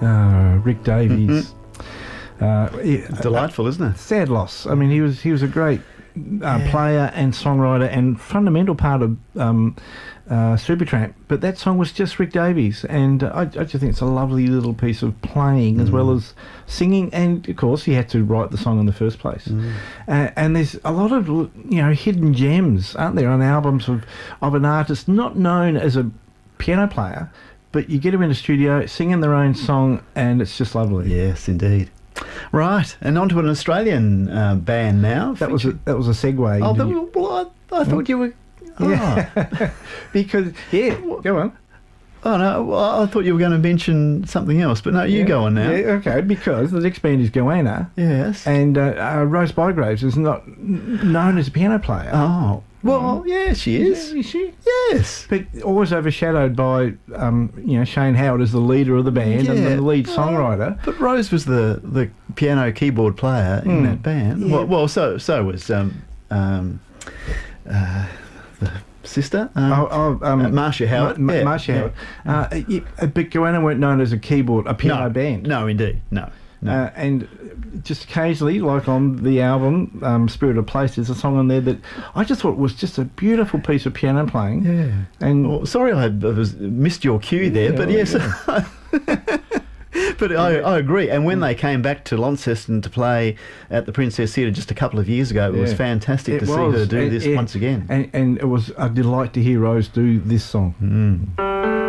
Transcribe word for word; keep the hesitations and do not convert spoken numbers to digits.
Uh, Rick Davies. uh, yeah, Delightful, isn't it? Sad loss. I mean, he was he was a great uh, Yeah. player and songwriter and fundamental part of um, uh, Supertramp. But that song was just Rick Davies, and uh, I, I just think it's a lovely little piece of playing as well as singing. And of course, he had to write the song in the first place. Mm. Uh, and there's a lot of you know hidden gems, aren't there, on albums of of an artist not known as a piano player, but you get them in a studio singing their own song, and it's just lovely. Yes, indeed. Right, and on to an Australian uh, band now. That was a, that was a segue. Oh, into- that, well, I, I thought you were... Oh. Yeah. Because, yeah, go on. Oh, no, well, I thought you were going to mention something else, but no, you Yeah. go on now. Yeah, okay, because the next band is Goanna, Yes. and uh, uh, Rose Bygraves is not n- known as a piano player. Oh, well, yeah, she is. Is she? Yes. But always overshadowed by, um, you know, Shane Howard as the leader of the band and Yeah. the lead Oh, songwriter. But Rose was the, the piano keyboard player in Mm. that band. Yeah. Well, well, so so was um, um, uh, the sister, um, Oh, oh, um, uh, Marcia Howard. Ma- Ma- Yeah, Marcia yeah. Howard. Uh, yeah, but Goanna weren't known as a keyboard, a piano no, band. No, indeed, no. no. Uh, and just occasionally, like on the album um, Spirit of Place, there's a song on there that I just thought was just a beautiful piece of piano playing. yeah. And Well, sorry, I was, missed your cue there, Yeah, but well, yes. But I, I agree. And when they came back to Launceston to play at the Princess Theatre just a couple of years ago, it was Yeah. fantastic It to see was. her do And- this and- once again. and, and it was a delight to hear Rose do this song. Mm.